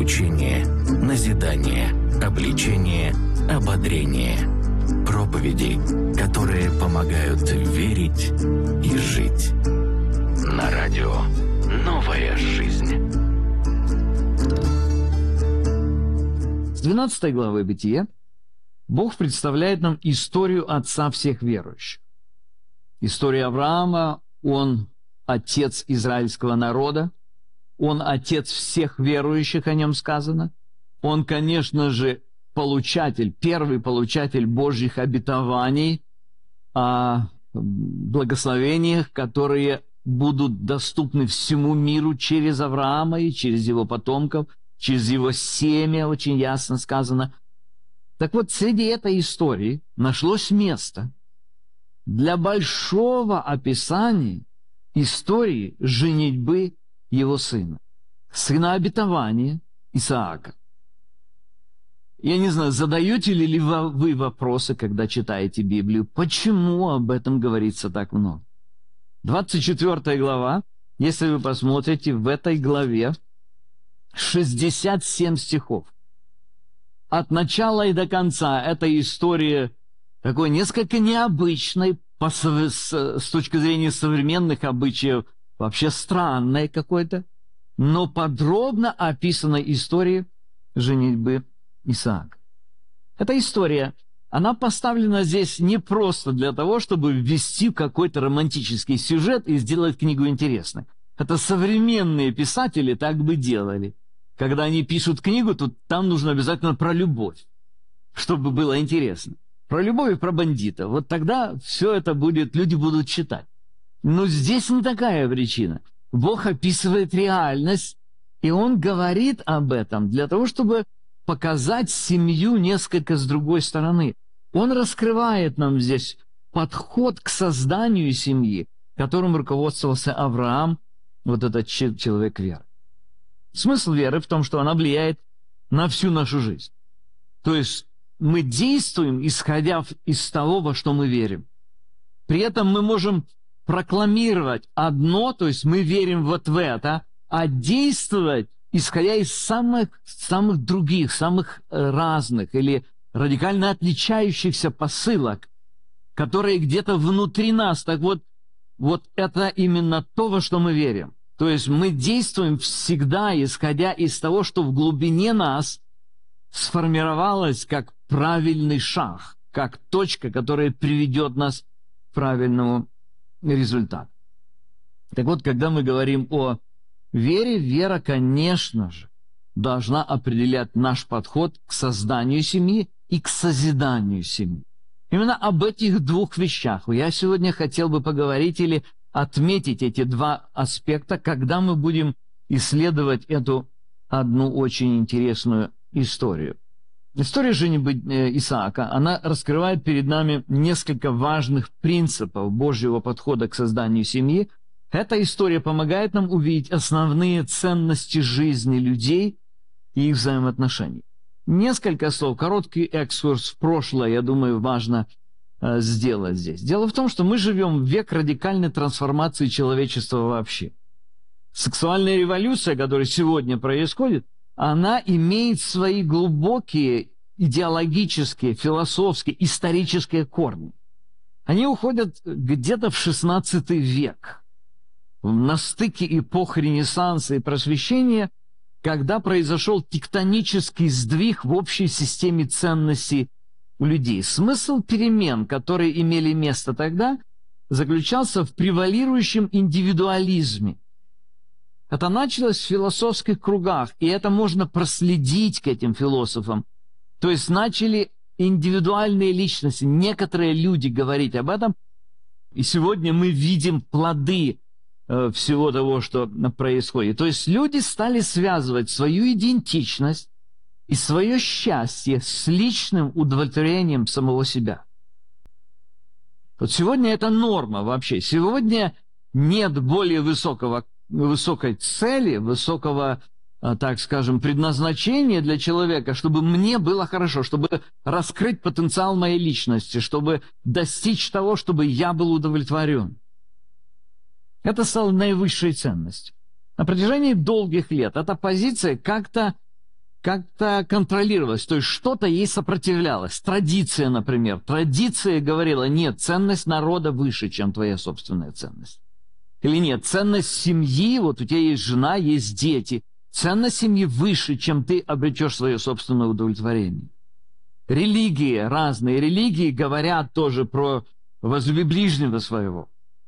Поучение, назидание, обличение, ободрение. Проповеди, которые помогают верить и жить. На радио «Новая жизнь». С 12 главы Бытия Бог представляет нам историю отца всех верующих. История Авраама, он отец израильского народа, он отец всех верующих, о нем сказано. Он, конечно же, первый получатель Божьих обетований о благословениях, которые будут доступны всему миру через Авраама и через его потомков, через его семя, очень ясно сказано. Так вот, среди этой истории нашлось место для большого описания истории женитьбы его сына обетования Исаака. Я не знаю, задаете ли вы вопросы, когда читаете Библию, почему об этом говорится так много? 24 глава, если вы посмотрите, в этой главе 67 стихов. От начала и до конца эта история такой несколько необычной с точки зрения современных обычаев, вообще странная какой-то, но подробно описанной истории женитьбы Исаака. Эта история, она поставлена здесь не просто для того, чтобы ввести в какой-то романтический сюжет и сделать книгу интересной. Это современные писатели так бы делали. Когда они пишут книгу, то там нужно обязательно про любовь, чтобы было интересно. Про любовь и про бандитов. Вот тогда все это люди будут читать. Но здесь не такая причина. Бог описывает реальность, и Он говорит об этом для того, чтобы показать семью несколько с другой стороны. Он раскрывает нам здесь подход к созданию семьи, которым руководствовался Авраам, вот этот человек веры. Смысл веры в том, что она влияет на всю нашу жизнь. То есть мы действуем, исходя из того, во что мы верим. При этом мы можем прокламировать одно, то есть мы верим вот в это, а действовать, исходя из самых других, самых разных или радикально отличающихся посылок, которые где-то внутри нас. Так вот это именно то, во что мы верим. То есть мы действуем всегда, исходя из того, что в глубине нас сформировалось как правильный шаг, как точка, которая приведет нас к правильному результату. Так вот, когда мы говорим о вере, вера, конечно же, должна определять наш подход к созданию семьи и к созиданию семьи. Именно об этих двух вещах я сегодня хотел бы поговорить или отметить эти два аспекта, когда мы будем исследовать эту одну очень интересную историю. История женитьбы Исаака, она раскрывает перед нами несколько важных принципов Божьего подхода к созданию семьи. Эта история помогает нам увидеть основные ценности жизни людей и их взаимоотношений. Несколько слов, короткий экскурс в прошлое, я думаю, важно сделать здесь. Дело в том, что мы живем в век радикальной трансформации человечества вообще. Сексуальная революция, которая сегодня происходит, она имеет свои глубокие идеологические, философские, исторические корни. Они уходят где-то в XVI век, на стыке эпох Ренессанса и Просвещения, когда произошел тектонический сдвиг в общей системе ценностей у людей. Смысл перемен, которые имели место тогда, заключался в превалирующем индивидуализме. Это началось в философских кругах, и это можно проследить к этим философам. То есть начали индивидуальные личности, некоторые люди говорить об этом, и сегодня мы видим плоды всего того, что происходит. То есть люди стали связывать свою идентичность и свое счастье с личным удовлетворением самого себя. Вот сегодня это норма вообще. Сегодня нет более высокой цели, высокого, так скажем, предназначения для человека, чтобы мне было хорошо, чтобы раскрыть потенциал моей личности, чтобы достичь того, чтобы я был удовлетворен. Это стало наивысшей ценностью. На протяжении долгих лет эта позиция как-то как-то контролировалось, то есть что-то ей сопротивлялось. Традиция, например. Традиция говорила: нет, ценность народа выше, чем твоя собственная ценность. Или нет, ценность семьи, вот у тебя есть жена, есть дети, ценность семьи выше, чем ты обретешь свое собственное удовлетворение. Религии, разные религии говорят тоже про возлюби ближнего своего,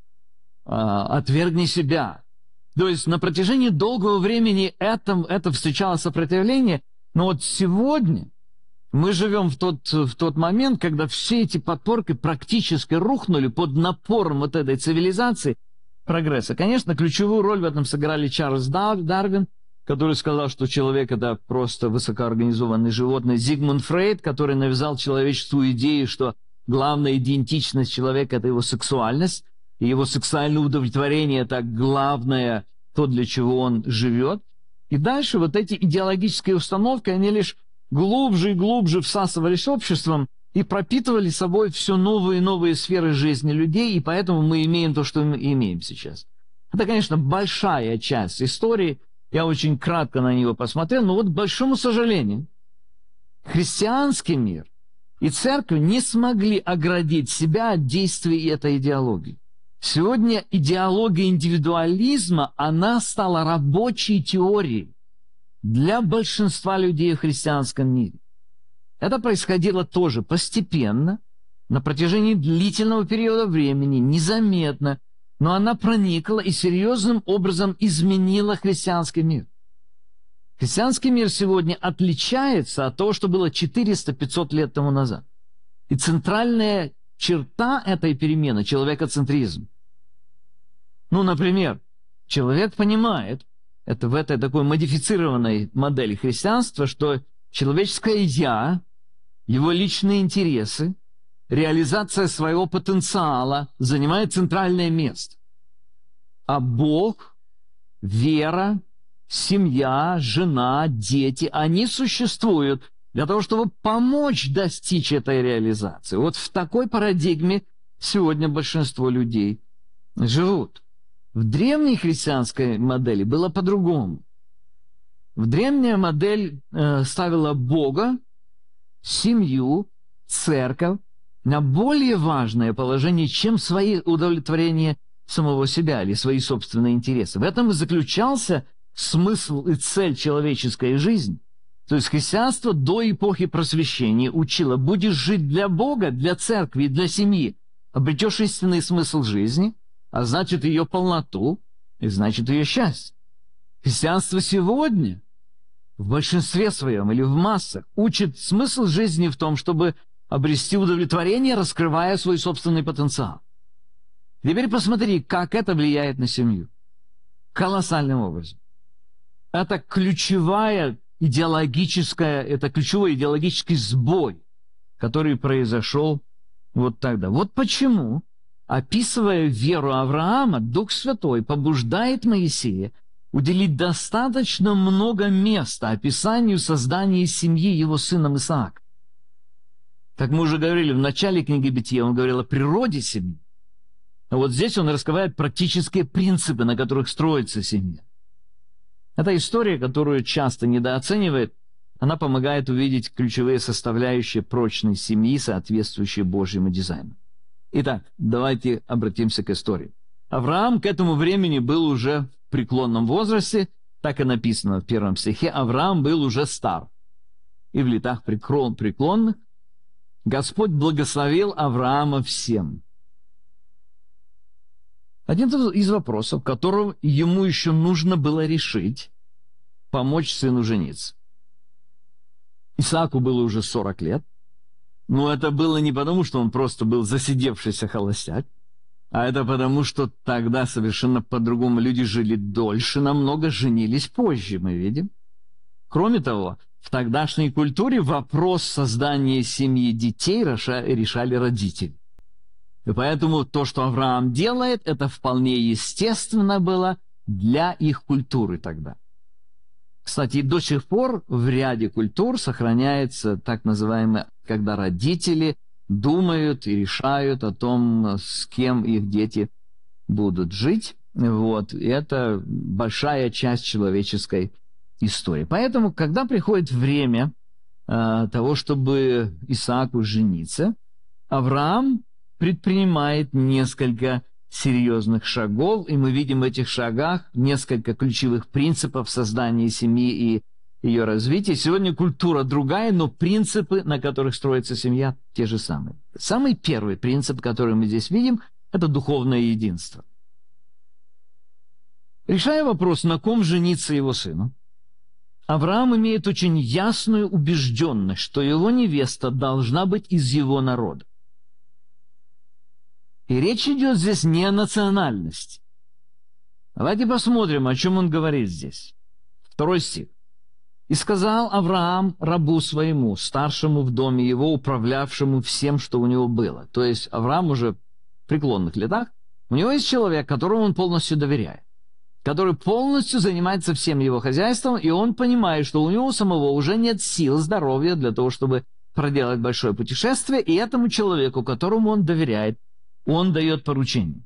отвергни себя. То есть на протяжении долгого времени это встречало сопротивление, но вот сегодня мы живем в тот момент, когда все эти подпорки практически рухнули под напором вот этой цивилизации, прогресса. Конечно, ключевую роль в этом сыграли Чарльз Дарвин, который сказал, что человек — это просто высокоорганизованное животное. Зигмунд Фрейд, который навязал человечеству идею, что главная идентичность человека — это его сексуальность, и его сексуальное удовлетворение — это главное, то, для чего он живет. И дальше вот эти идеологические установки, они лишь глубже и глубже всасывались обществом и пропитывали собой все новые и новые сферы жизни людей, и поэтому мы имеем то, что мы имеем сейчас. Это, конечно, большая часть истории, я очень кратко на него посмотрел, но вот, к большому сожалению, христианский мир и церковь не смогли оградить себя от действий этой идеологии. Сегодня идеология индивидуализма, она стала рабочей теорией для большинства людей в христианском мире. Это происходило тоже постепенно, на протяжении длительного периода времени, незаметно, но она проникла и серьезным образом изменила христианский мир. Христианский мир сегодня отличается от того, что было 400-500 лет тому назад. И центральная черта этой перемены — человекоцентризм. Например, человек понимает, это в этой такой модифицированной модели христианства, что человеческое «я», его личные интересы, реализация своего потенциала занимает центральное место. А Бог, вера, семья, жена, дети, они существуют для того, чтобы помочь достичь этой реализации. Вот в такой парадигме сегодня большинство людей живут. В древней христианской модели было по-другому. В древняя модель ставила Бога, семью, церковь на более важное положение, чем свои удовлетворения самого себя или свои собственные интересы. В этом и заключался смысл и цель человеческой жизни. То есть христианство до эпохи просвещения учило: будешь жить для Бога, для церкви и для семьи, обретешь истинный смысл жизни, а значит ее полноту, и значит ее счастье. Христианство сегодня в большинстве своем или в массах учит смысл жизни в том, чтобы обрести удовлетворение, раскрывая свой собственный потенциал. Теперь посмотри, как это влияет на семью. Колоссальным образом. Это ключевой идеологический сбой, который произошел вот тогда. Вот почему, описывая веру Авраама, Дух Святой побуждает Моисея уделить достаточно много места описанию создания семьи его сыном Исаака. Как мы уже говорили в начале книги Бытия, он говорил о природе семьи. А вот здесь он раскрывает практические принципы, на которых строится семья. Эта история, которую часто недооценивает, она помогает увидеть ключевые составляющие прочной семьи, соответствующие Божьему дизайну. Итак, давайте обратимся к истории. Авраам к этому времени был уже в преклонном возрасте, так и написано в 1 стихе: Авраам был уже стар. И в летах преклонных Господь благословил Авраама всем. Один из вопросов, которого ему еще нужно было решить, помочь сыну жениться. Исааку было уже 40 лет, но это было не потому, что он просто был засидевшийся холостяк, а это потому, что тогда совершенно по-другому люди жили дольше, намного женились позже, мы видим. Кроме того, в тогдашней культуре вопрос создания семьи детей решали родители. И поэтому то, что Авраам делает, это вполне естественно было для их культуры тогда. Кстати, до сих пор в ряде культур сохраняется так называемое, когда родители думают и решают о том, с кем их дети будут жить. Вот. И это большая часть человеческой истории. Поэтому, когда приходит время того, чтобы Исааку жениться, Авраам предпринимает несколько серьезных шагов, и мы видим в этих шагах несколько ключевых принципов создания семьи и ее развития. Сегодня культура другая, но принципы, на которых строится семья, те же самые. Самый первый принцип, который мы здесь видим, это духовное единство. Решая вопрос, на ком жениться его сыну, Авраам имеет очень ясную убежденность, что его невеста должна быть из его народа. И речь идет здесь не о национальности. Давайте посмотрим, о чем он говорит здесь. 2 стих. «И сказал Авраам рабу своему, старшему в доме его, управлявшему всем, что у него было». То есть Авраам уже в преклонных летах. У него есть человек, которому он полностью доверяет, который полностью занимается всем его хозяйством, и он понимает, что у него самого уже нет сил, здоровья для того, чтобы проделать большое путешествие, и этому человеку, которому он доверяет, он дает поручение.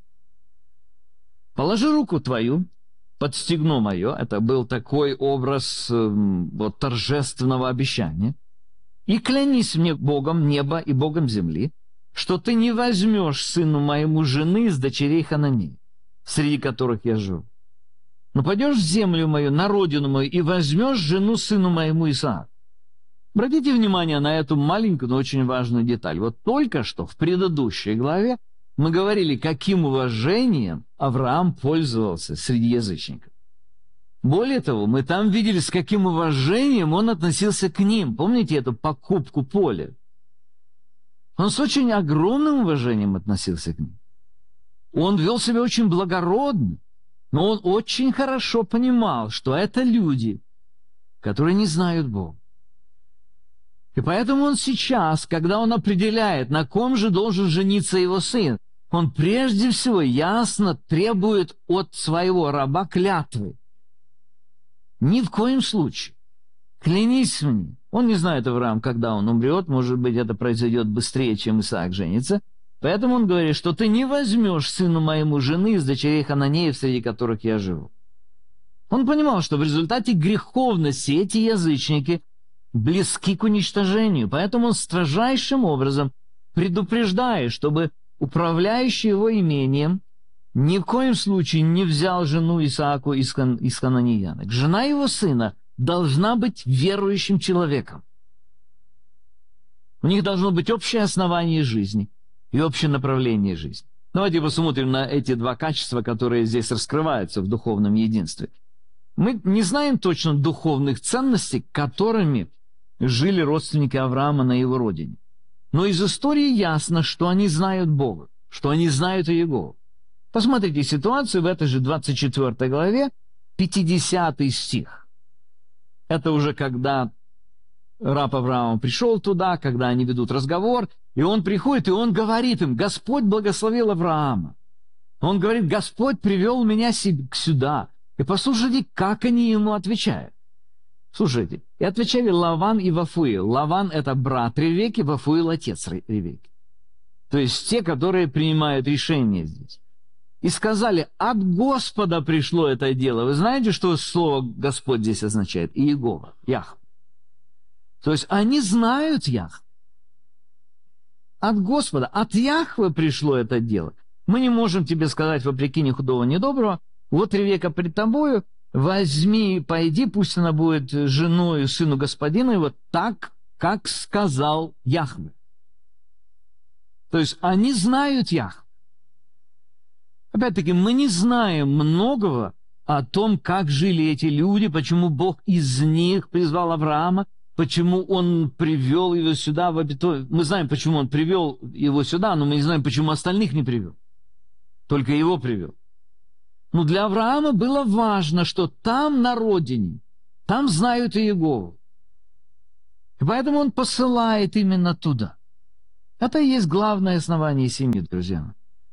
«Положи руку твою под стегно мое», это был такой образ торжественного обещания, «и клянись мне Богом неба и Богом земли, что ты не возьмешь сыну моему жены из дочерей Хананеи, среди которых я живу. Но пойдешь в землю мою, на родину мою, и возьмешь жену сыну моему Исааку». Обратите внимание на эту маленькую, но очень важную деталь. Вот только что в предыдущей главе мы говорили, каким уважением Авраам пользовался среди язычников. Более того, мы там видели, с каким уважением он относился к ним. Помните эту покупку поля? Он с очень огромным уважением относился к ним. Он вел себя очень благородно, но он очень хорошо понимал, что это люди, которые не знают Бога. И поэтому он сейчас, когда он определяет, на ком же должен жениться его сын, он прежде всего ясно требует от своего раба клятвы. Ни в коем случае. Клянись мне. Он не знает, Авраам, когда он умрет, может быть, это произойдет быстрее, чем Исаак женится. Поэтому он говорит, что ты не возьмешь сыну моему жены из дочерей Хананеев, среди которых я живу. Он понимал, что в результате греховности эти язычники близки к уничтожению, поэтому он строжайшим образом предупреждает, чтобы управляющий его имением ни в коем случае не взял жену Исааку из хананеянок. Жена его сына должна быть верующим человеком. У них должно быть общее основание жизни и общее направление жизни. Давайте посмотрим на эти два качества, которые здесь раскрываются в духовном единстве. Мы не знаем точно духовных ценностей, которыми жили родственники Авраама на его родине. Но из истории ясно, что они знают Бога, что они знают Иегову. Посмотрите ситуацию в этой же 24 главе, 50 стих. Это уже когда раб Авраама пришел туда, когда они ведут разговор, и он приходит, и он говорит им: «Господь благословил Авраама». Он говорит: «Господь привел меня сюда». И послушайте, как они ему отвечают. Слушайте, и отвечали Лаван и Вафуил. Лаван – это брат Ревекки, Вафуил – отец Ревекки. То есть те, которые принимают решение здесь. И сказали: «От Господа пришло это дело». Вы знаете, что слово «Господь» здесь означает? Иегова, Яхве. То есть они знают Яхве. От Господа, от Яхве пришло это дело. Мы не можем тебе сказать, вопреки ни худого, ни доброго: вот Ревекка пред тобою, возьми, пойди, пусть она будет женою сыну господина, и вот так, как сказал Яхве. То есть они знают Яхве. Опять-таки, мы не знаем многого о том, как жили эти люди, почему Бог из них призвал Авраама, почему Он привел его сюда в обетованное. Мы знаем, почему Он привел его сюда, но мы не знаем, почему остальных не привел. Только его привел. Но для Авраама было важно, что там, на родине, там знают Иегову. И поэтому он посылает именно туда. Это и есть главное основание семьи, друзья.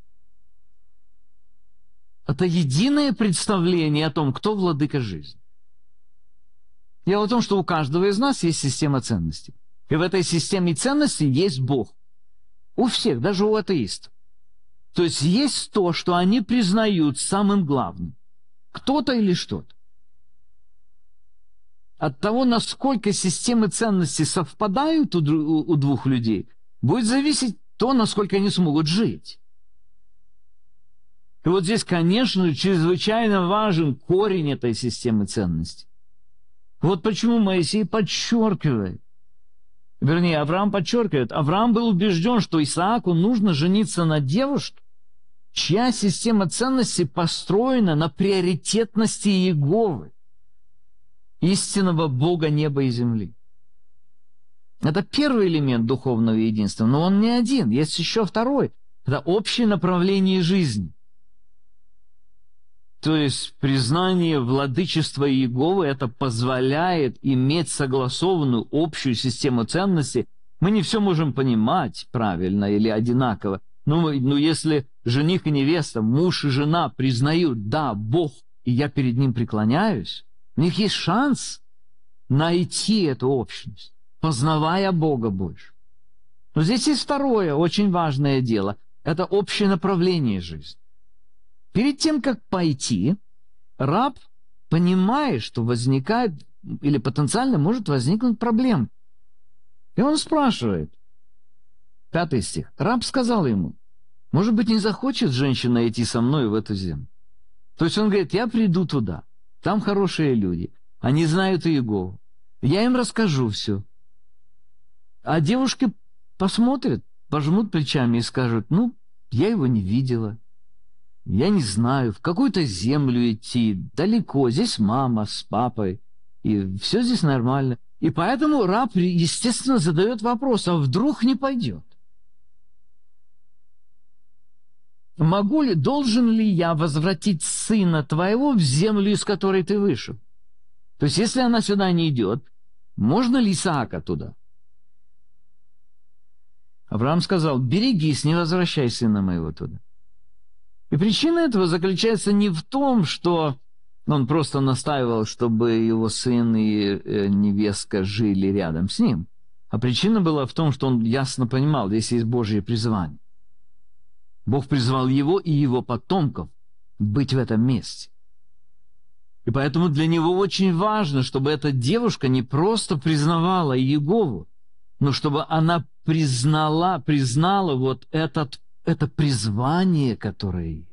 Это единое представление о том, кто владыка жизни. Дело в том, что у каждого из нас есть система ценностей. И в этой системе ценностей есть Бог. У всех, даже у атеистов. То есть есть то, что они признают самым главным. Кто-то или что-то. от того, насколько системы ценностей совпадают у двух людей, будет зависеть то, насколько они смогут жить. И вот здесь, конечно, чрезвычайно важен корень этой системы ценностей. Вот почему Моисей подчеркивает, вернее, Авраам подчеркивает, Авраам был убежден, что Исааку нужно жениться на девушке, чья система ценностей построена на приоритетности Иеговы, истинного Бога неба и земли. Это первый элемент духовного единства, но он не один, есть еще второй. Это общее направление жизни. То есть признание владычества Иеговы, это позволяет иметь согласованную общую систему ценностей. Мы не все можем понимать правильно или одинаково, но если жених и невеста, муж и жена признают, да, Бог, и я перед ним преклоняюсь, у них есть шанс найти эту общность, познавая Бога больше. Но здесь есть второе очень важное дело. Это общее направление жизни. Перед тем, как пойти, раб понимает, что возникает или потенциально может возникнуть проблема. И он спрашивает, 5 стих, раб сказал ему, может быть, не захочет женщина идти со мной в эту землю. То есть он говорит, я приду туда, там хорошие люди, они знают Иегову, я им расскажу все. А девушки посмотрят, пожмут плечами и скажут, я его не видела. Я не знаю, в какую-то землю идти, далеко, здесь мама с папой, и все здесь нормально. И поэтому раб, естественно, задает вопрос, а вдруг не пойдет? Должен ли я возвратить сына твоего в землю, из которой ты вышел? То есть, если она сюда не идет, можно ли Исаака туда? Авраам сказал, берегись, не возвращай сына моего туда. И причина этого заключается не в том, что он просто настаивал, чтобы его сын и невестка жили рядом с ним. А причина была в том, что он ясно понимал, здесь есть Божье призвание. Бог призвал его и его потомков быть в этом месте. И поэтому для него очень важно, чтобы эта девушка не просто признавала Иегову, но чтобы она признала вот это призвание, которое есть.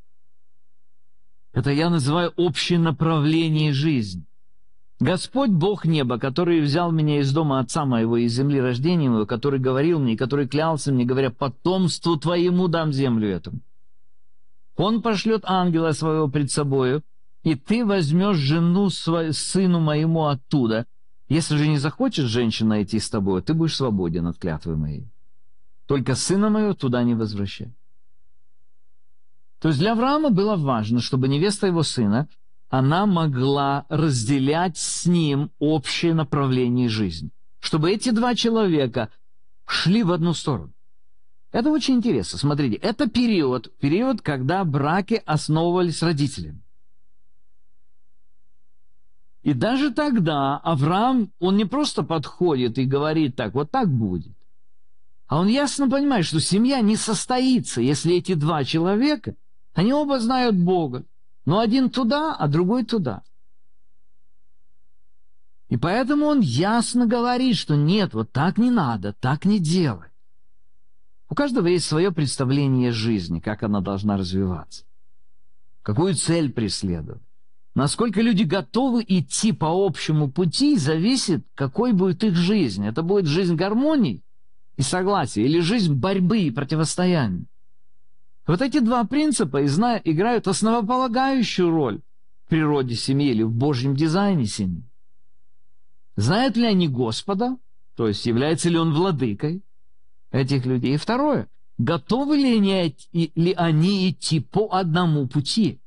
Это я называю общее направление жизни. Господь, Бог неба, который взял меня из дома отца моего, из земли рождения моего, который говорил мне, который клялся мне, говоря, потомству твоему дам землю эту. Он пошлет ангела своего пред собою, и ты возьмешь жену сыну моему оттуда. Если же не захочет женщина идти с тобой, ты будешь свободен от клятвы моей. Только сына моего туда не возвращай. То есть для Авраама было важно, чтобы невеста его сына, она могла разделять с ним общее направление жизни. Чтобы эти два человека шли в одну сторону. Это очень интересно. Смотрите, это период, когда браки основывались родителями. И даже тогда Авраам, он не просто подходит и говорит так, вот так будет. А он ясно понимает, что семья не состоится, если эти два человека, они оба знают Бога, но один туда, а другой туда. И поэтому он ясно говорит, что нет, вот так не надо, так не делай. У каждого есть свое представление жизни, как она должна развиваться, какую цель преследовать. Насколько люди готовы идти по общему пути, зависит, какой будет их жизнь. Это будет жизнь гармонии и согласия, или жизнь борьбы и противостояния. Вот эти два принципа играют основополагающую роль в природе семьи или в Божьем дизайне семьи. Знают ли они Господа, то есть является ли Он владыкой этих людей? И второе, готовы ли они идти по одному пути?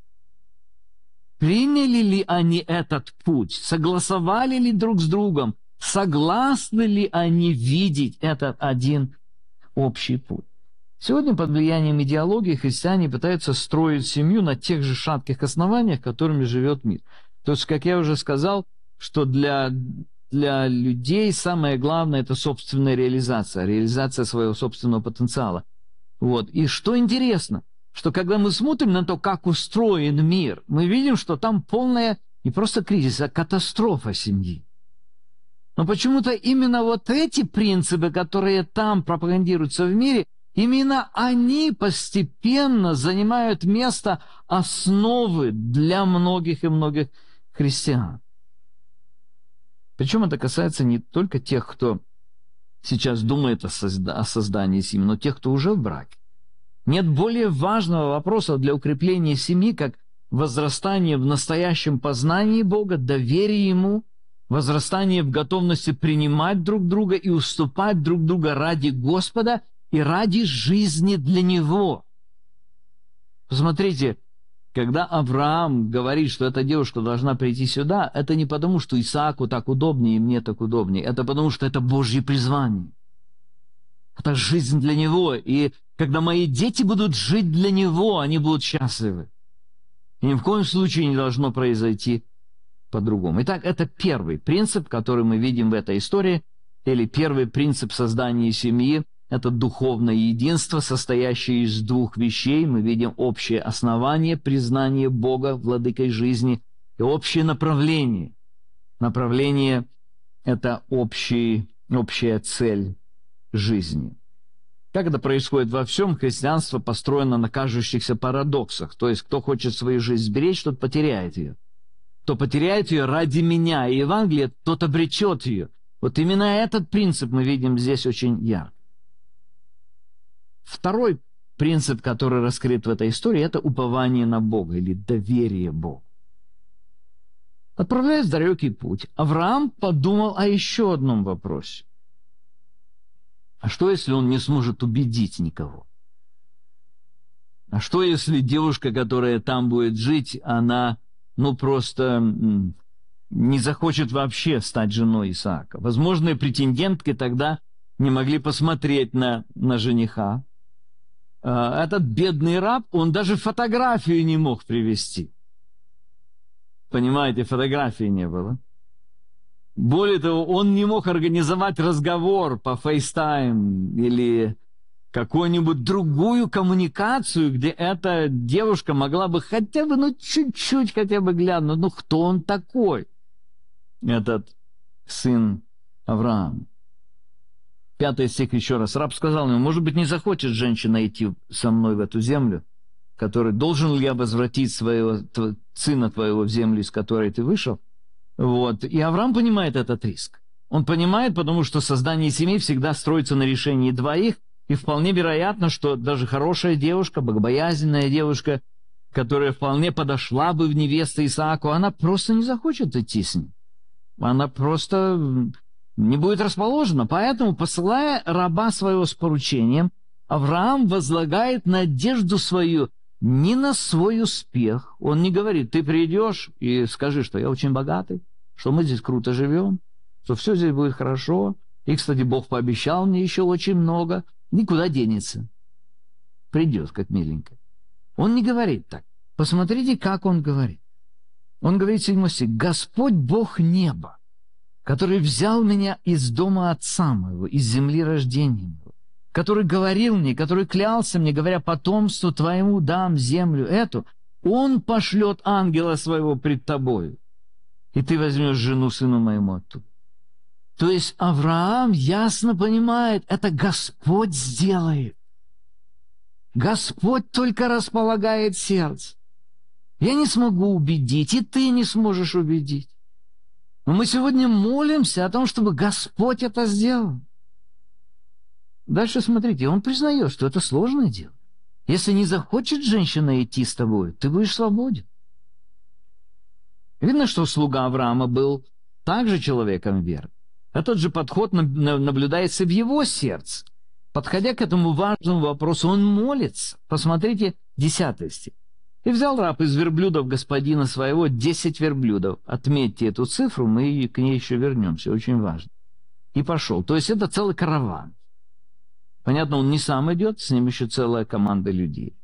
Приняли ли они этот путь? Согласовали ли друг с другом? Согласны ли они видеть этот один общий путь? Сегодня под влиянием идеологии христиане пытаются строить семью на тех же шатких основаниях, которыми живет мир. То есть, как я уже сказал, что для людей самое главное – это собственная реализация своего собственного потенциала. Вот. И что интересно, что когда мы смотрим на то, как устроен мир, мы видим, что там полная не просто кризис, а катастрофа семьи. Но почему-то именно вот эти принципы, которые там пропагандируются в мире, именно они постепенно занимают место основы для многих и многих христиан. Причем это касается не только тех, кто сейчас думает о создании семьи, но тех, кто уже в браке. Нет более важного вопроса для укрепления семьи, как возрастание в настоящем познании Бога, доверие Ему, возрастание в готовности принимать друг друга и уступать друг друга ради Господа и ради жизни для Него. Посмотрите, когда Авраам говорит, что эта девушка должна прийти сюда, это не потому, что Исааку так удобнее и мне так удобнее, это потому, что это Божье призвание. Это жизнь для Него, и когда мои дети будут жить для Него, они будут счастливы. И ни в коем случае не должно произойти по-другому. Итак, это первый принцип, который мы видим в этой истории, или первый принцип создания семьи. Это духовное единство, состоящее из двух вещей. Мы видим общее основание, признание Бога владыкой жизни, и общее направление. Направление – это общая цель жизни. Как это происходит во всем, христианство построено на кажущихся парадоксах. То есть, кто хочет свою жизнь сберечь, тот потеряет ее. Кто потеряет ее ради меня и Евангелия, тот обречет ее. Вот именно этот принцип мы видим здесь очень ярко. Второй принцип, который раскрыт в этой истории, это упование на Бога или доверие Богу. Отправляясь в далекий путь, Авраам подумал о еще одном вопросе. А что, если он не сможет убедить никого? А что, если девушка, которая там будет жить, она, просто не захочет вообще стать женой Исаака? Возможные претендентки тогда не могли посмотреть на жениха. Этот бедный раб, он даже фотографию не мог привезти. Понимаете, фотографии не было. Более того, он не мог организовать разговор по FaceTime или какую-нибудь другую коммуникацию, где эта девушка могла бы хотя бы, чуть-чуть хотя бы глянуть, кто он такой, этот сын Авраама. 5 стих еще раз. Раб сказал ему: может быть, не захочет женщина идти со мной в эту землю, который должен ли я возвратить сына твоего в землю, из которой ты вышел? И Авраам понимает этот риск. Он понимает, потому что создание семьи всегда строится на решении двоих, и вполне вероятно, что даже хорошая девушка, богобоязненная девушка, которая вполне подошла бы в невесты Исааку, она просто не захочет идти с ним. Она просто не будет расположена. Поэтому, посылая раба своего с поручением, Авраам возлагает надежду свою не на свой успех. Он не говорит: ты придешь и скажи, что я очень богатый, что мы здесь круто живем, что все здесь будет хорошо. И, кстати, Бог пообещал мне еще очень много. Никуда денется. Придет, как миленько. Он не говорит так. Посмотрите, как он говорит. Он говорит, 7 стих: «Господь Бог неба, который взял меня из дома отца моего, из земли рождения моего, который говорил мне, который клялся мне, говоря: потомству твоему дам землю эту, он пошлет ангела своего пред тобою, и ты возьмешь жену сыну моему оттуда». То есть Авраам ясно понимает, это Господь сделает. Господь только располагает сердце. Я не смогу убедить, и ты не сможешь убедить. Но мы сегодня молимся о том, чтобы Господь это сделал. Дальше смотрите, он признает, что это сложное дело. Если не захочет женщина идти с тобой, ты будешь свободен. Видно, что слуга Авраама был также человеком веры. Этот же подход наблюдается в его сердце. Подходя к этому важному вопросу, он молится. Посмотрите, 10 стих. «И взял раб из верблюдов господина своего 10 верблюдов». Отметьте эту цифру, мы к ней еще вернемся, очень важно. «И пошел». То есть это целый караван. Понятно, он не сам идет, с ним еще целая команда людей.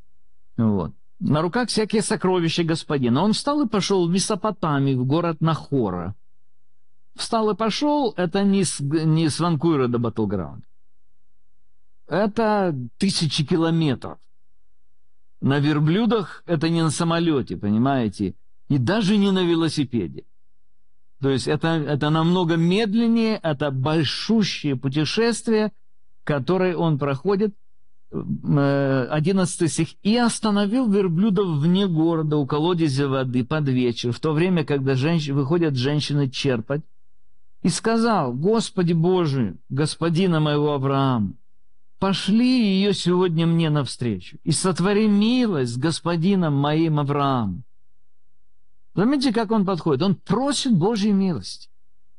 На руках всякие сокровища господина. Он встал и пошел в Месопотамию, в город Нахора. Встал и пошел — это не с Ванкувера до Батлграунда. Это 1000 километров. На верблюдах — это не на самолете, понимаете? И даже не на велосипеде. То есть это намного медленнее, это большущее путешествие, которое он проходит. 11 стих. «И остановил верблюдов вне города у колодезя воды под вечер, в то время, когда выходят женщины черпать, и сказал: Господи Боже, господина моего Авраама, пошли ее сегодня мне навстречу, и сотвори милость с господином моим Авраамом». Заметьте, как он подходит. Он просит Божьей милости.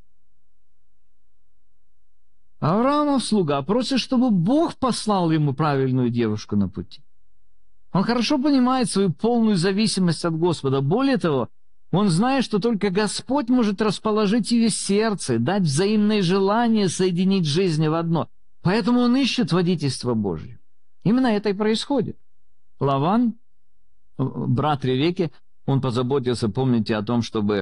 Авраамов слуга просит, чтобы Бог послал ему правильную девушку на пути. Он хорошо понимает свою полную зависимость от Господа. Более того, он знает, что только Господь может расположить ее сердце, дать взаимное желание соединить жизни в одно. Поэтому он ищет водительство Божье. Именно это и происходит. Лаван, брат Ревекки, он позаботился, помните, о том, чтобы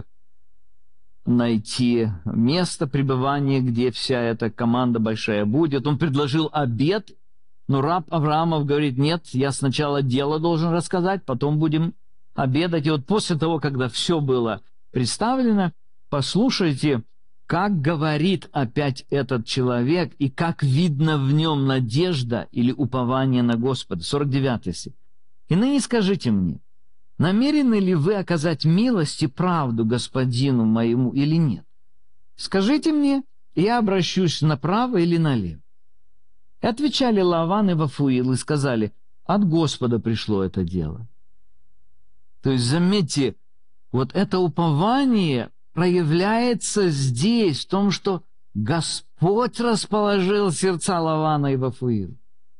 найти место пребывания, где вся эта команда большая будет. Он предложил обед, но раб Авраамов говорит: нет, я сначала дело должен рассказать, потом будем обедать. И вот после того, когда все было представлено, послушайте, как говорит опять этот человек, и как видно в нем надежда или упование на Господа. 49 стих. «И ныне скажите мне, намерены ли вы оказать милость и правду господину моему или нет? Скажите мне, и я обращусь направо или налево». И отвечали Лаван и Вафуил и сказали: от Господа пришло это дело. То есть, заметьте, вот это упование проявляется здесь, в том, что Господь расположил сердца Лавана и Вафуила.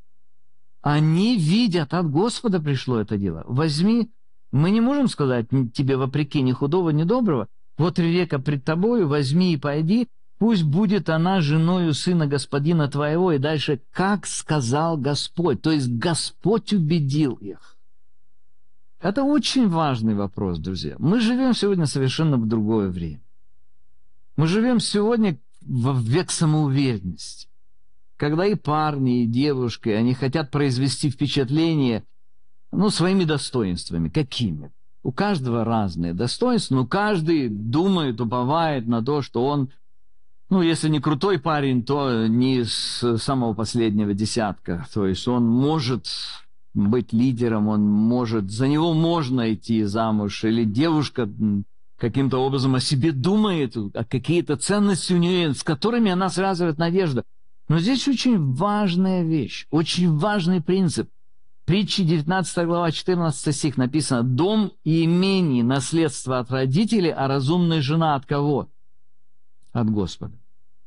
Они видят, от Господа пришло это дело. Возьми. Мы не можем сказать тебе вопреки ни худого, ни доброго. Вот Ревекка пред тобою, возьми и пойди, пусть будет она женою сына господина твоего. И дальше, как сказал Господь. То есть Господь убедил их. Это очень важный вопрос, друзья. Мы живем сегодня совершенно в другое время. Мы живем сегодня в век самоуверенности, когда и парни, и девушки, они хотят произвести впечатление, своими достоинствами. Какими? У каждого разные достоинства, но каждый думает, уповает на то, что он, если не крутой парень, то не с самого последнего десятка. То есть он может быть лидером, за него можно идти замуж, или девушка каким-то образом о себе думает, а какие-то ценности у нее, с которыми она связывает надежду. Но здесь очень важная вещь, очень важный принцип. Притчи 19 глава, 14 стих написано: «Дом и имение, наследство от родителей, а разумная жена от кого? От Господа».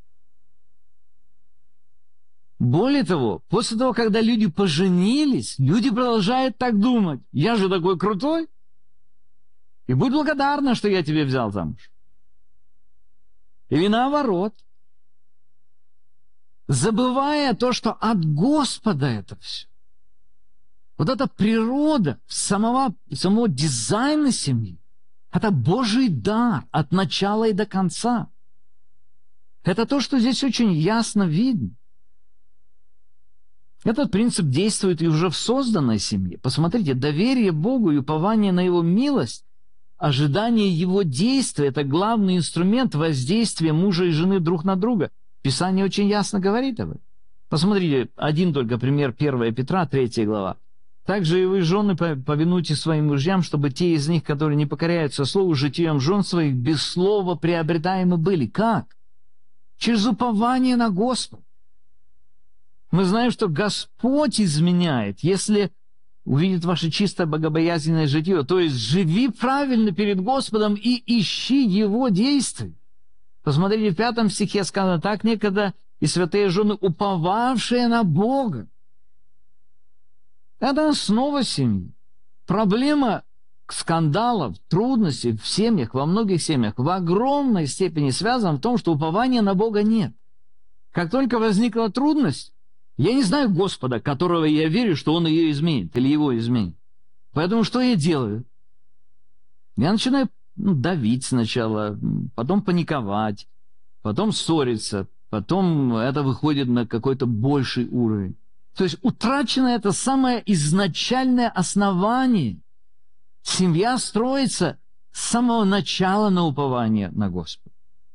Более того, после того, когда люди поженились, люди продолжают так думать: я же такой крутой, и будь благодарна, что я тебе взял замуж. Или наоборот, забывая то, что от Господа это все. Вот эта природа самого дизайна семьи, это Божий дар от начала и до конца. Это то, что здесь очень ясно видно. Этот принцип действует и уже в созданной семье. Посмотрите, доверие Богу и упование на Его милость, ожидание Его действия – это главный инструмент воздействия мужа и жены друг на друга. Писание очень ясно говорит об этом. Посмотрите, один только пример, 1 Петра, 3 глава. «Также и вы, жены, повинуйтесь своим мужьям, чтобы те из них, которые не покоряются слову, житием жен своих, без слова приобретаемы были». Как? Через упование на Господа. Мы знаем, что Господь изменяет, если увидит ваше чистое богобоязненное житие. То есть живи правильно перед Господом и ищи Его действий. Посмотрите, в 5 стихе сказано: «Так некогда и святые жены, уповавшие на Бога». Это основа семьи. Проблема скандалов, трудностей в семьях, во многих семьях, в огромной степени связана в том, что упования на Бога нет. Как только возникла трудность, я не знаю Господа, которого я верю, что Он ее изменит или его изменит. Поэтому что я делаю? Я начинаю давить сначала, потом паниковать, потом ссориться, потом это выходит на какой-то больший уровень. То есть утрачено это самое изначальное основание. Семья строится с самого начала на упование на Господа.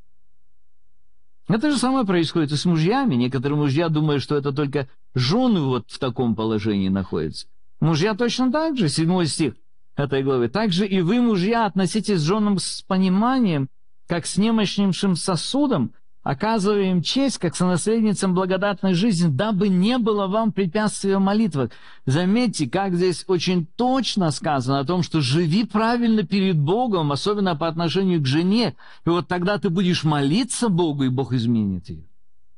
Это же самое происходит и с мужьями. Некоторые мужья думают, что это только жены вот в таком положении находятся. Мужья точно так же, 7 стих этой главы. «Также и вы, мужья, относитесь к женам с пониманием, как с немощнейшим сосудом, оказывая им честь, как сонаследницам благодатной жизни, дабы не было вам препятствия в молитвах». Заметьте, как здесь очень точно сказано о том, что живи правильно перед Богом, особенно по отношению к жене, и вот тогда ты будешь молиться Богу, и Бог изменит ее.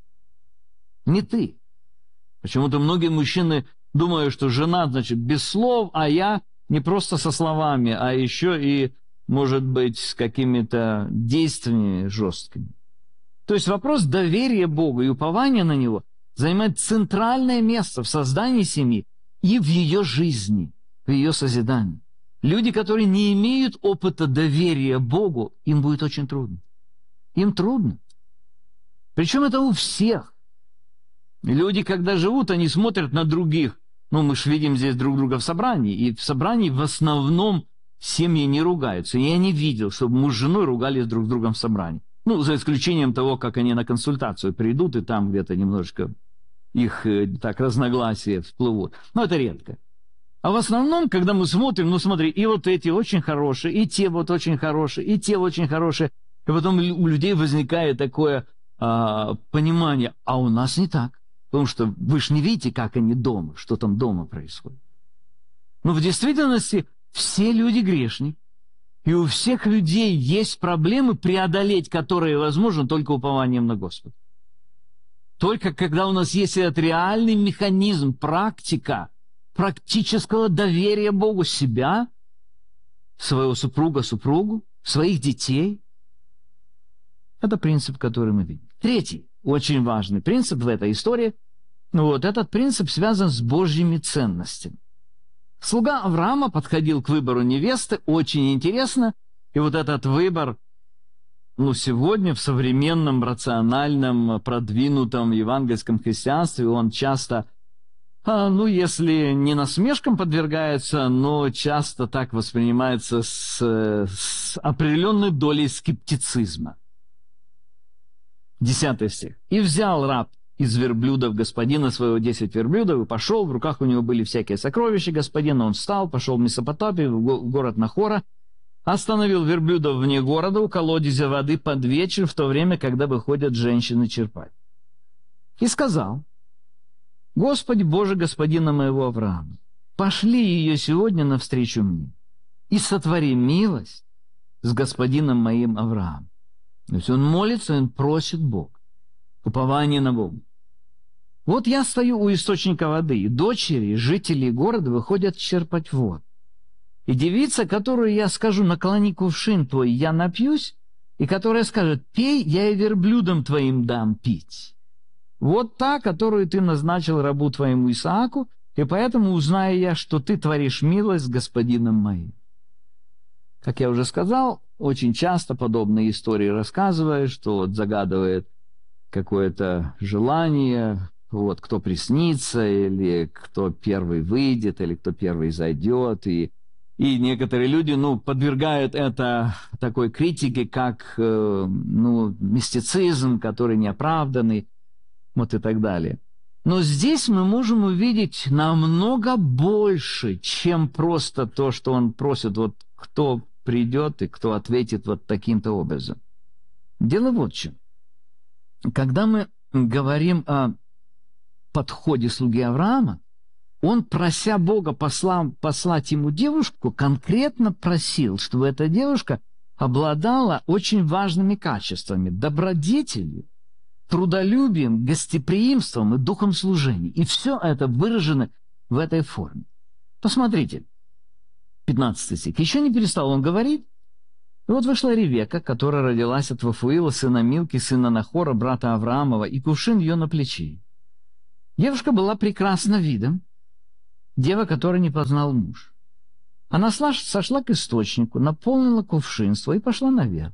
Не ты. Почему-то многие мужчины думают, что жена, значит, без слов, а я не просто со словами, а еще и, может быть, с какими-то действиями жесткими. То есть вопрос доверия Богу и упования на Него занимает центральное место в создании семьи и в ее жизни, в ее созидании. Люди, которые не имеют опыта доверия Богу, им будет очень трудно. Им трудно. Причем это у всех. Люди, когда живут, они смотрят на других. Ну, мы же видим здесь друг друга в собрании, и в собрании в основном семьи не ругаются. Я не видел, чтобы муж с женой ругались друг с другом в собрании. Ну, за исключением того, как они на консультацию придут, и там где-то немножко их так разногласия всплывут. Но это редко. А в основном, когда мы смотрим, ну смотри, и вот эти очень хорошие, и те вот очень хорошие, и те очень хорошие. И потом у людей возникает такое понимание, а у нас не так. Потому что вы же не видите, как они дома, что там дома происходит. Но в действительности все люди грешники. И у всех людей есть проблемы, преодолеть которые возможно только упованием на Господа. Только когда у нас есть этот реальный механизм, практика практического доверия Богу себя, своего супруга, супругу, своих детей. Это принцип, который мы видим. Третий, очень важный принцип в этой истории, вот этот принцип связан с Божьими ценностями. Слуга Авраама подходил к выбору невесты, очень интересно, и вот этот выбор, ну, сегодня в современном, рациональном, продвинутом евангельском христианстве, он часто, ну, если не насмешкам подвергается, но часто так воспринимается с определенной долей скептицизма. 10 стих. «И взял раб из верблюдов господина своего 10 верблюдов и пошел, в руках у него были всякие сокровища господина, он встал, пошел в Месопотамию, в город Нахора, остановил верблюдов вне города у колодезя воды под вечер, в то время, когда выходят женщины черпать. И сказал: Господи Боже господина моего Авраама, пошли ее сегодня навстречу мне и сотвори милость с господином моим Авраамом». То есть он молится, он просит Бога, упование на Бога. «Вот я стою у источника воды, и дочери, жители города выходят черпать воду. И девица, которую я скажу, наклони кувшин твой, я напьюсь, и которая скажет, пей, я и верблюдам твоим дам пить. Вот та, которую ты назначил рабу твоему Исааку, и поэтому узнаю я, что ты творишь милость с господином моим». Как я уже сказал, очень часто подобные истории рассказывают, что вот загадывает какое-то желание, вот кто приснится, или кто первый выйдет, или кто первый зайдет, и некоторые люди, подвергают это такой критике, как, мистицизм, который неоправданный, вот и так далее. Но здесь мы можем увидеть намного больше, чем просто то, что он просит, вот кто придет и кто ответит вот таким-то образом. Дело вот в чем. Когда мы говорим о подходе слуги Авраама, он, прося Бога послать ему девушку, конкретно просил, чтобы эта девушка обладала очень важными качествами: добродетелью, трудолюбием, гостеприимством и духом служения. И все это выражено в этой форме. Посмотрите, 15 стих. «Еще не перестал он говорить, и вот вышла Ревека, которая родилась от Вафуила, сына Милки, сына Нахора, брата Авраамова, и кувшин ее на плече. Девушка была прекрасна видом, дева, которой не познал муж. Она сошла к источнику, наполнила кувшин свой и пошла наверх.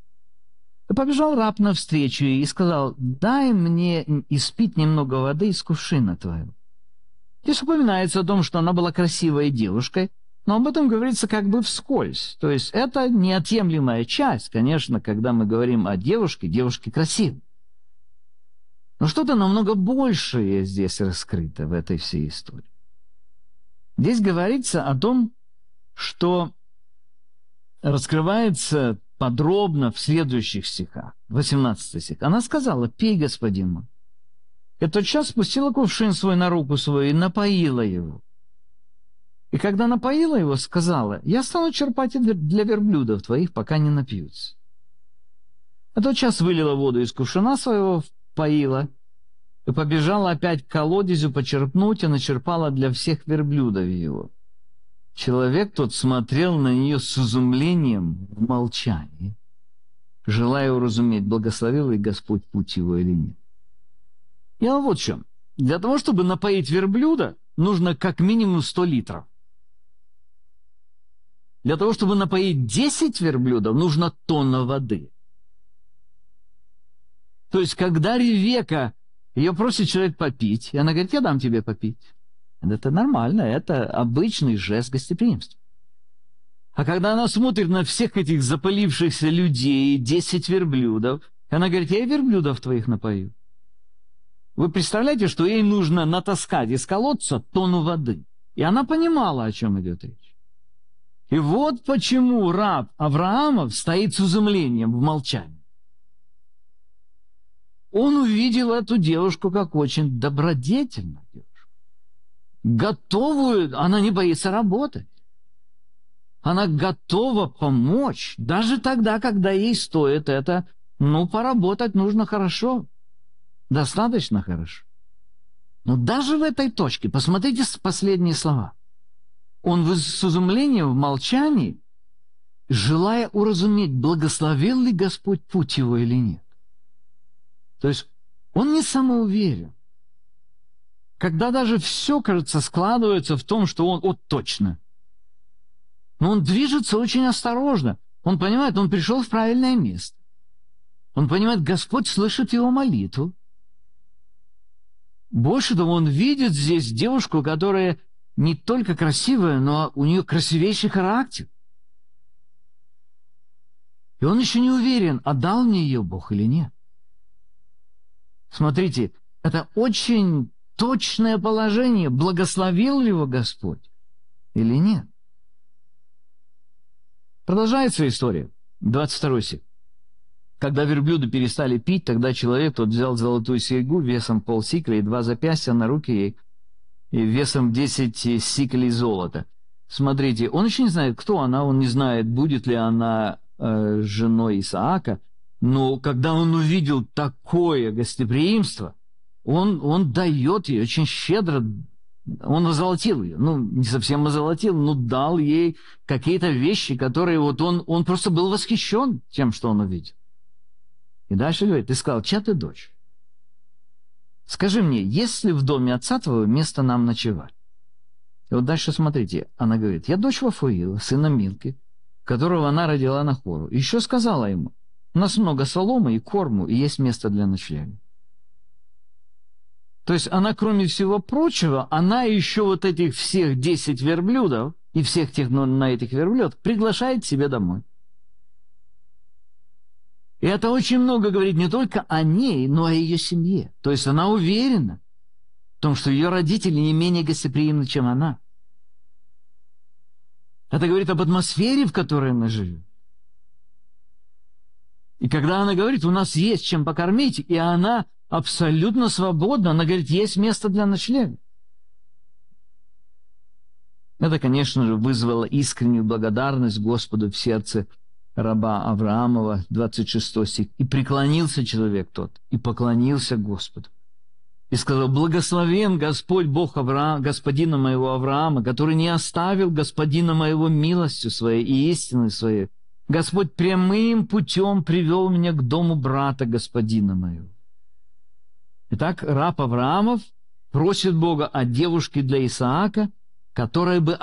И побежал раб навстречу ей и сказал: дай мне испить немного воды из кувшина твоего. Здесь упоминается о том, что она была красивой девушкой, Но об этом говорится как бы вскользь. То есть это неотъемлемая часть, конечно, когда мы говорим о девушке, девушке красивой. Но что-то намного большее здесь раскрыто в этой всей истории. Здесь говорится о том, что раскрывается подробно в следующих стихах, 18 стих. Она сказала: «Пей, господин мой». И тотчас спустила кувшин свой на руку свою и напоила его. И когда напоила его, сказала: «Я стану черпать для верблюдов твоих, пока не напьются». А тотчас вылила воду из кувшина своего, поила, и побежала опять к колодезю почерпнуть, и начерпала для всех верблюдов его. Человек тот смотрел на нее с изумлением в молчании, желая уразуметь, благословил ли Господь путь его или нет. Дело вот в чем. Для того, чтобы напоить верблюда, нужно как минимум 100 литров. Для того, чтобы напоить 10 верблюдов, нужно тонна воды. То есть, когда Ревека, ее просит человек попить, и она говорит: «Я дам тебе попить». Это нормально, это обычный жест гостеприимства. А когда она смотрит на всех этих запалившихся людей, 10 верблюдов, она говорит: «Я и верблюдов твоих напою». Вы представляете, что ей нужно натаскать из колодца тонну воды. И она понимала, о чем идет речь. И вот почему раб Авраамов стоит с изумлением в молчании. Он увидел эту девушку как очень добродетельную девушку. Готовую, она не боится работать. Она готова помочь, даже тогда, когда ей стоит это, поработать нужно хорошо, достаточно хорошо. Но даже в этой точке, посмотрите последние слова. Он с изумлением в молчании, желая уразуметь, благословил ли Господь путь его или нет. То есть он не самоуверен. Когда даже все, кажется, складывается в том, что он точно. Но он движется очень осторожно. Он понимает, он пришел в правильное место. Он понимает, Господь слышит его молитву. Больше того, он видит здесь девушку, которая не только красивая, но у нее красивейший характер. И он еще не уверен, отдал мне ее Бог или нет. Смотрите, это очень точное положение, благословил ли его Господь или нет. Продолжается история, 22 стих. Когда верблюды перестали пить, тогда человек тот взял золотую серьгу весом полсикля и 2 запястья на руки ей, и весом 10 сиклей золота. Смотрите, он еще не знает, кто она, он не знает, будет ли она женой Исаака, но когда он увидел такое гостеприимство, он дает ей очень щедро, он озолотил ее, не совсем озолотил, но дал ей какие-то вещи, которые он просто был восхищен тем, что он увидел. И дальше говорит: ты сказал: чья ты дочь? Скажи мне, есть ли в доме отца твоего место нам ночевать? И вот дальше смотрите, она говорит: я дочь Вафуила, сына Милки, которого она родила Нахору. И еще сказала ему: у нас много соломы и корму, и есть место для ночлега. То есть она, кроме всего прочего, она еще вот этих всех 10 верблюдов и всех тех на этих верблюдах приглашает к себе домой. И это очень много говорит не только о ней, но и о ее семье. То есть она уверена в том, что ее родители не менее гостеприимны, чем она. Это говорит об атмосфере, в которой она живет. И когда она говорит: у нас есть чем покормить, и она абсолютно свободна, она говорит: есть место для ночлега. Это, конечно же, вызвало искреннюю благодарность Господу в сердце раба Авраамова, 26 стих. «И преклонился человек тот, и поклонился Господу. И сказал: благословен Господь Бог господина моего Авраама, который не оставил господина моего милостью своей и истиной своей. Господь прямым путем привел меня к дому брата господина моего». Итак, раб Авраамов просит Бога о девушке для Исаака, которая бы